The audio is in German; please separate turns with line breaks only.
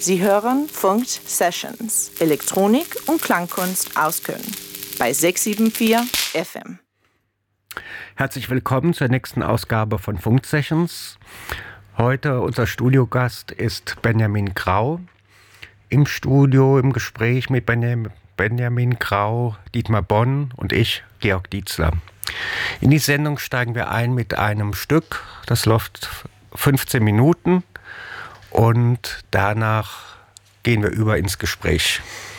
Sie hören Funkt Sessions, Elektronik und Klangkunst aus Köln bei 674 FM.
Herzlich willkommen zur nächsten Ausgabe von Funkt Sessions. Heute unser Studiogast ist Benjamin Grau. Im Studio, im Gespräch mit Benjamin Grau, Dietmar Bonn und ich, Georg Dietzler. In die Sendung steigen wir ein mit einem Stück, das läuft 15 Minuten und danach gehen wir über ins Gespräch.